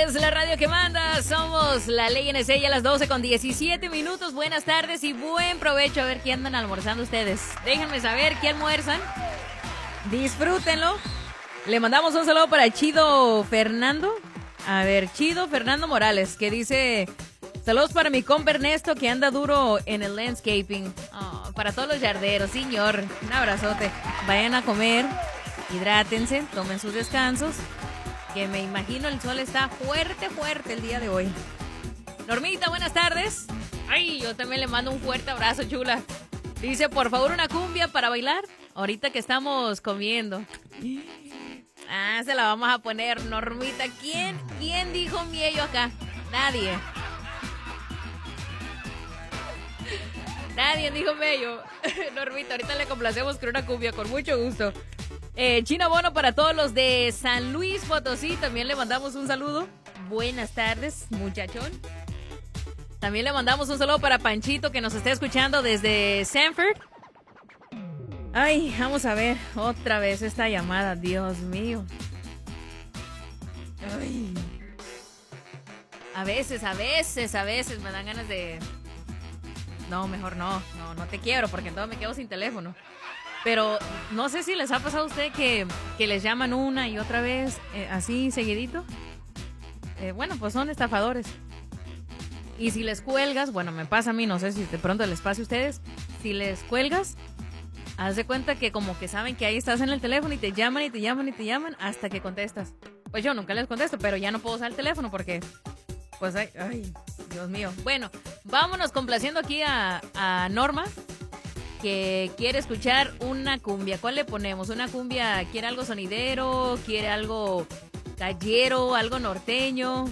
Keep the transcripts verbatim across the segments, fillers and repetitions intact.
Somos la radio que manda, somos la Ley N C, a las doce con diecisiete minutos. Buenas tardes y buen provecho. A ver qué andan almorzando ustedes. Déjenme saber qué almuerzan. Disfrútenlo. Le mandamos un saludo para Chido Fernando. A ver, Chido Fernando Morales, que dice: saludos para mi compa Ernesto, que anda duro en el landscaping. Oh, para todos los yarderos, señor. Un abrazote. Vayan a comer, hidrátense, tomen sus descansos, que me imagino el sol está fuerte, fuerte el día de hoy. Normita, buenas tardes. Ay, yo también le mando un fuerte abrazo, chula. Dice, por favor, una cumbia para bailar ahorita que estamos comiendo. Ah, se la vamos a poner, Normita. ¿Quién, quién dijo miello acá? Nadie. Nadie dijo mello. Normita, ahorita le complacemos con una cumbia, con mucho gusto. Eh, Chino Bono para todos los de San Luis Potosí, también le mandamos un saludo. Buenas tardes, muchachón. También le mandamos un saludo para Panchito, que nos está escuchando desde Sanford. Ay, vamos a ver otra vez esta llamada, Dios mío. Ay. A veces, a veces, a veces me dan ganas de... No, mejor no, no, no te quiero, porque entonces me quedo sin teléfono. Pero no sé si les ha pasado a usted que, que les llaman una y otra vez, eh, así seguidito. Eh, bueno, pues son estafadores. Y si les cuelgas, bueno, me pasa a mí, no sé si de pronto les pase a ustedes. Si les cuelgas, haz de cuenta que como que saben que ahí estás en el teléfono y te llaman y te llaman y te llaman hasta que contestas. Pues yo nunca les contesto, pero ya no puedo usar el teléfono porque, pues, ay, ay Dios mío. Bueno, vámonos complaciendo aquí a, a Norma, que quiere escuchar una cumbia. ¿Cuál le ponemos? ¿Una cumbia? ¿Quiere algo sonidero? ¿Quiere algo callero? ¿Algo norteño?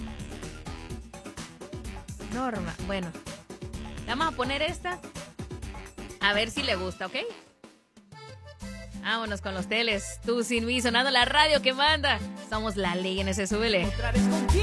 Norma, bueno, vamos a poner esta a ver si le gusta, ¿ok? Vámonos con los teles. Tú sin mí, sonando la radio que manda. Somos la Ley N C, súbele.